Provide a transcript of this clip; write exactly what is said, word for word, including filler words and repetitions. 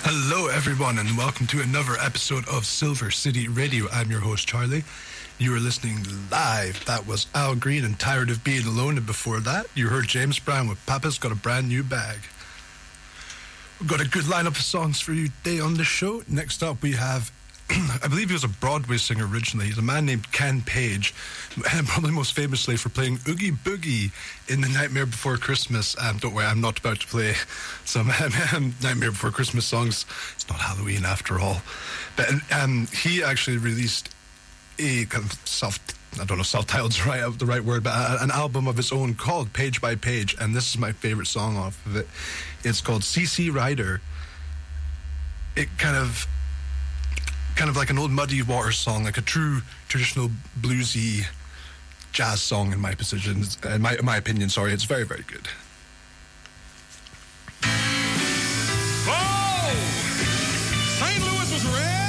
Hello, everyone, and welcome to another episode of Silver City Radio. I'm your host, Charlie. You are listening live. That was Al Green and Tired of Being Alone, and before that, you heard James Brown with Papa's Got a Brand New Bag. We've got a good lineup of songs for you today on the show. Next up, we have, I believe he was a Broadway singer originally. He's a man named Ken Page, and probably most famously for playing Oogie Boogie in The Nightmare Before Christmas. Um, don't worry, I'm not about to play some um, Nightmare Before Christmas songs. It's not Halloween after all. But um, he actually released a kind of self, I don't know if self-titled is right, the right word, but a, an album of his own called Page by Page, and this is my favorite song off of it. It's called C C Rider. It kind of... kind of like an old Muddy Waters song, like a true traditional bluesy jazz song in my position, in my, in my opinion, sorry. It's very, very good. Oh! Saint Louis was red.